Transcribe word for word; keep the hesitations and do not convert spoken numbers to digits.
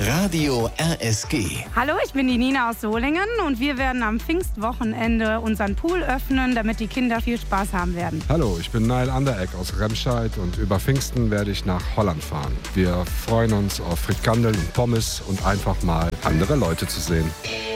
Radio R S G. Hallo, ich bin die Nina aus Solingen und wir werden am Pfingstwochenende unseren Pool öffnen, damit die Kinder viel Spaß haben werden. Hallo, ich bin Niall Anderegg aus Remscheid und über Pfingsten werde ich nach Holland fahren. Wir freuen uns auf Frikandel und Pommes und einfach mal andere Leute zu sehen.